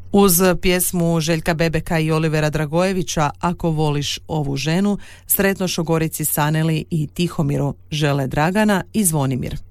Uz pjesmu Željka Bebeka i Olivera Dragojevića Ako voliš ovu ženu, sretno Šogorici Saneli i Tihomiru žele Dragana i Zvonimir.